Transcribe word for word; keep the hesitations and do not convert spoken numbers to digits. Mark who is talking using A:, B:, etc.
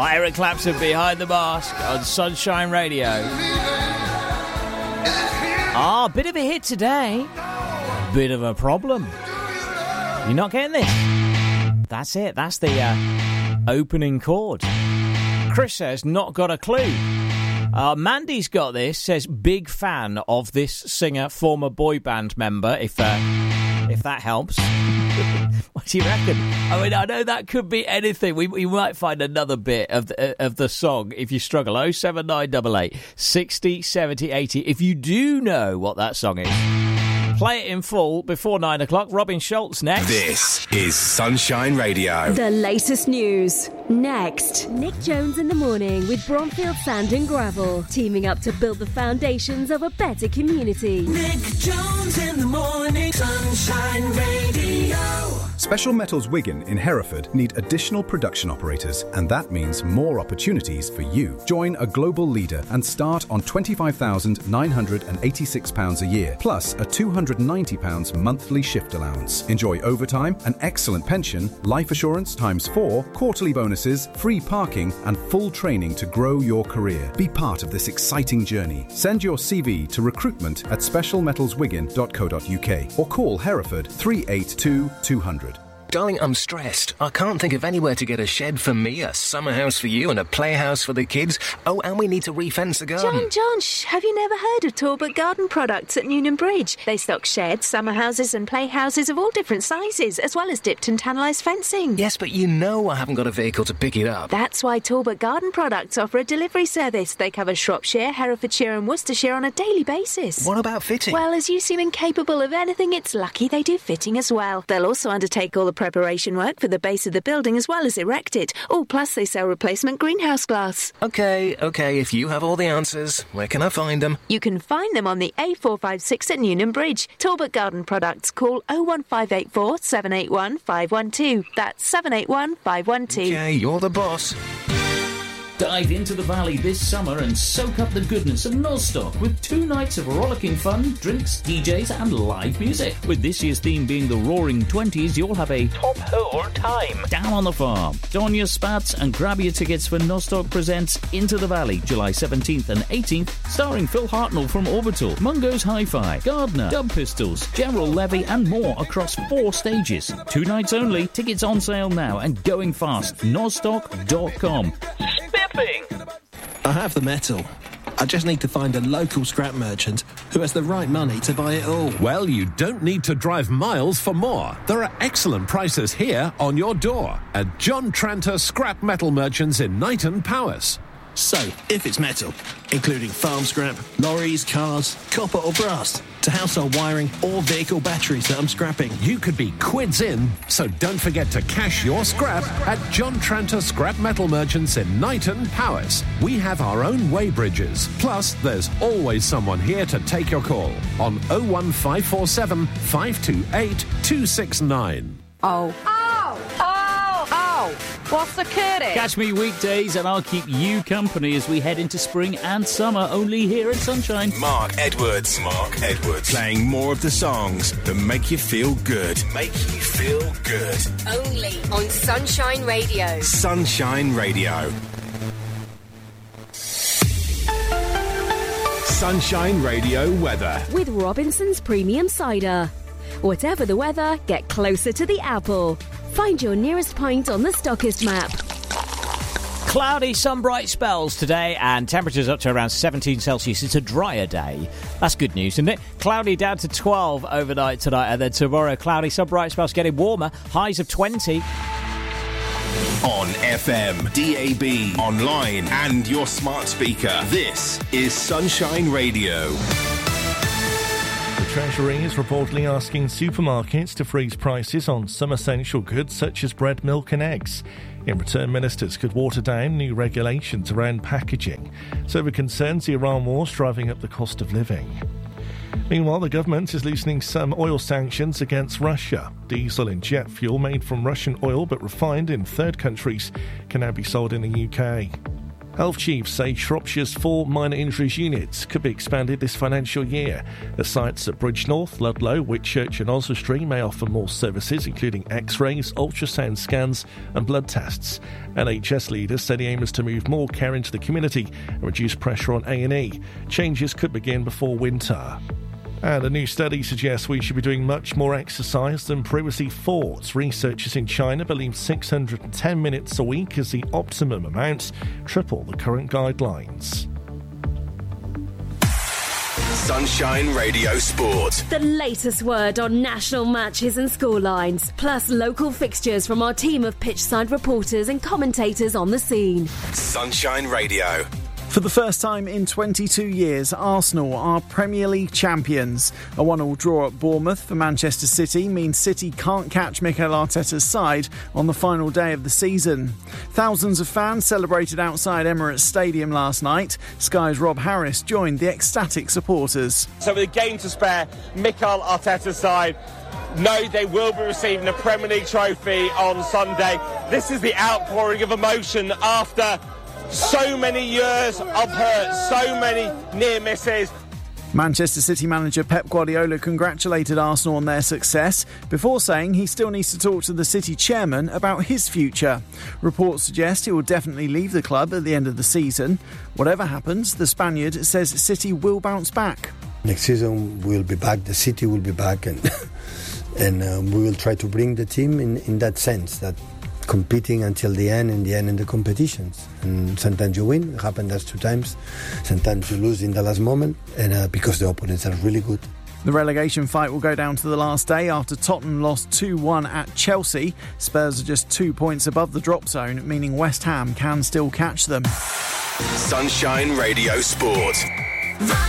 A: Eric Clapton, Behind the Mask on Sunshine Radio. Ah, bit of a hit today. Bit of a problem. You're not getting this? That's it. That's the uh, opening chord. Chris says, not got a clue. Uh, Mandy's got this, says, big fan of this singer, former boy band member, if uh, if that helps. What do you reckon? I mean, I know that could be anything. We we might find another bit of the, of the song if you struggle. oh seven nine eight eight sixty seventy eighty. If you do know what that song is, play it in full before nine o'clock. Robin Schultz next.
B: This is Sunshine Radio.
C: The latest news. Next. Nick Jones in the morning with Bromfield Sand and Gravel. Teaming up to build the foundations of a better community.
D: Nick Jones in the morning. Sunshine Radio.
E: Special Metals Wigan in Hereford need additional production operators, and that means more opportunities for you. Join a global leader and start on twenty-five thousand nine hundred eighty-six pounds a year, plus a two hundred ninety pounds monthly shift allowance. Enjoy overtime, an excellent pension, life assurance times four, quarterly bonuses, free parking, and full training to grow your career. Be part of this exciting journey. Send your C V to recruitment at special metals wigan dot co dot uk or call Hereford three eight two two hundred.
F: Darling, I'm stressed. I can't think of anywhere to get a shed for me, a summer house for you, and a playhouse for the kids. Oh, and we need to refence the garden.
G: John, John, shh, have you never heard of Talbot Garden Products at Newnham Bridge? They stock sheds, summer houses and playhouses of all different sizes, as well as dipped and tannalised fencing.
F: Yes, but you know I haven't got a vehicle to pick it up.
G: That's why Talbot Garden Products offer a delivery service. They cover Shropshire, Herefordshire and Worcestershire on a daily basis.
F: What about fitting?
G: Well, as you seem incapable of anything, it's lucky they do fitting as well. They'll also undertake all the preparation work for the base of the building as well as erect it. Oh, plus they sell replacement greenhouse glass.
F: OK, OK, if you have all the answers, where can I find them?
G: You can find them on the A four five six at Newnham Bridge. Talbot Garden Products. Call oh one five eight four, seven eight one, five one two. That's seven eight one, five one two.
F: OK, you're the boss.
H: Dive into the valley this summer and soak up the goodness of Nostock with two nights of rollicking fun, drinks, D Js and live music. With this year's theme being the Roaring Twenties, you'll have a top hole time down on the farm. Don your spats and grab your tickets for Nostock Presents Into the Valley, July seventeenth and eighteenth, starring Phil Hartnell from Orbital, Mungo's Hi-Fi, Gardner, Dub Pistols, General Levy and more across four stages. Two nights only, tickets on sale now and going fast. nostock dot com.
I: I have the metal. I just need to find a local scrap merchant who has the right money to buy it all.
J: Well, you don't need to drive miles for more. There are excellent prices here on your door at John Tranter Scrap Metal Merchants in Knighton Powys.
I: So, if it's metal, including farm scrap, lorries, cars, copper or brass, to household wiring or vehicle batteries that I'm scrapping,
J: you could be quids in, so don't forget to cash your scrap at John Tranter Scrap Metal Merchants in Knighton Powys. We have our own weighbridges, plus there's always someone here to take your call on oh one five four seven, five two eight, two six nine.
K: Oh. Oh! Oh! Oh! What's the curry?
H: Catch me weekdays and I'll keep you company as we head into spring and summer, only here at Sunshine.
B: Mark Edwards. Mark Edwards. Playing more of the songs that make you feel good. Make you feel good.
L: Only on Sunshine Radio.
B: Sunshine Radio. Sunshine Radio weather.
C: With Robinson's Premium Cider. Whatever the weather, get closer to the apple. Find your nearest pint on the Stockist map.
A: Cloudy, some bright spells today, and temperatures up to around seventeen Celsius. It's a drier day. That's good news, isn't it? Cloudy down to twelve overnight tonight, and then tomorrow, cloudy, some bright spells getting warmer. Highs of twenty.
B: On F M, D A B, online, and your smart speaker. This is Sunshine Radio.
M: The Treasury is reportedly asking supermarkets to freeze prices on some essential goods such as bread, milk and eggs. In return, ministers could water down new regulations around packaging. So over concerns the Iran war's driving up the cost of living. Meanwhile, the government is loosening some oil sanctions against Russia. Diesel and jet fuel made from Russian oil but refined in third countries can now be sold in the U K. Health chiefs say Shropshire's four minor injuries units could be expanded this financial year. The sites at Bridgnorth, Ludlow, Whitchurch and Oswestry may offer more services, including x-rays, ultrasound scans and blood tests. N H S leaders say the aim is to move more care into the community and reduce pressure on A and E. Changes could begin before winter. And a new study suggests we should be doing much more exercise than previously thought. Researchers in China believe six hundred ten minutes a week is the optimum amount, triple the current guidelines.
B: Sunshine Radio Sport.
C: The latest word on national matches and scorelines, plus local fixtures from our team of pitchside reporters and commentators on the scene.
B: Sunshine Radio.
N: For the first time in twenty-two years, Arsenal are Premier League champions. A one-all draw at Bournemouth for Manchester City means City can't catch Mikel Arteta's side on the final day of the season. Thousands of fans celebrated outside Emirates Stadium last night. Sky's Rob Harris joined the ecstatic supporters.
O: So with a game to spare, Mikel Arteta's side know they will be receiving a Premier League trophy on Sunday. This is the outpouring of emotion after so many years of hurt, so many near misses.
N: Manchester City manager Pep Guardiola congratulated Arsenal on their success before saying he still needs to talk to the City chairman about his future. Reports suggest he will definitely leave the club at the end of the season. Whatever happens, the Spaniard says City will bounce back.
P: Next season we'll be back, the City will be back, and and um, we will try to bring the team in, in that sense, that competing until the end, in the end in the competitions. And sometimes you win, it happened us two times. Sometimes you lose in the last moment, and uh, because the opponents are really good.
N: The relegation fight will go down to the last day after Tottenham lost two one at Chelsea. Spurs are just two points above the drop zone, meaning West Ham can still catch them.
B: Sunshine Radio Sport.